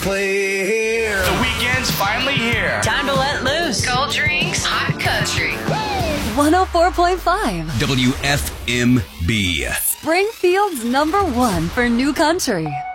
clear. The weekend's finally here. Time to let loose. Cold drinks, hot country. 104.5 WFMB. Springfield's #1 for new country.